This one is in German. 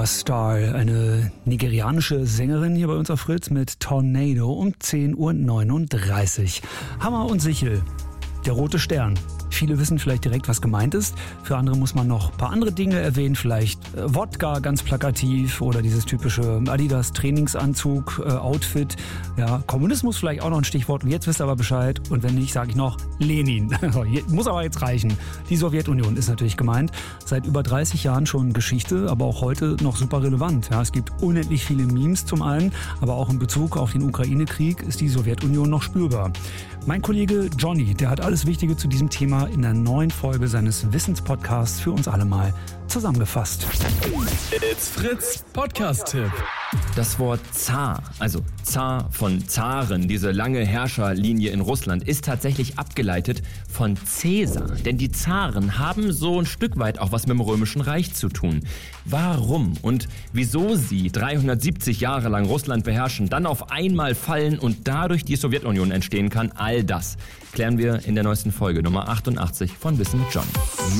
Gloria Style, eine nigerianische Sängerin hier bei uns auf Fritz mit Tornado um 10.39 Uhr. Hammer und Sichel, der rote Stern. Viele wissen vielleicht direkt, was gemeint ist. Für andere muss man noch ein paar andere Dinge erwähnen. Vielleicht Wodka, ganz plakativ, oder dieses typische Adidas-Trainingsanzug-Outfit. Ja, Kommunismus vielleicht auch noch ein Stichwort. Und jetzt wisst ihr aber Bescheid. Und wenn nicht, sage ich noch Lenin. Muss aber jetzt reichen. Die Sowjetunion ist natürlich gemeint. Seit über 30 Jahren schon Geschichte, aber auch heute noch super relevant. Ja, es gibt unendlich viele Memes zum einen, aber auch in Bezug auf den Ukraine-Krieg ist die Sowjetunion noch spürbar. Mein Kollege Johnny, der hat alles Wichtige zu diesem Thema in der neuen Folge seines Wissenspodcasts für uns alle mal zusammengefasst. It's Fritz Podcast-Tipp. Das Wort Zar, also Zar von Zaren, diese lange Herrscherlinie in Russland, ist tatsächlich abgeleitet von Cäsar. Denn die Zaren haben so ein Stück weit auch was mit dem Römischen Reich zu tun. Warum und wieso sie 370 Jahre lang Russland beherrschen, dann auf einmal fallen und dadurch die Sowjetunion entstehen kann, all das klären wir in der neuesten Folge Nummer 88 von Wissen mit John.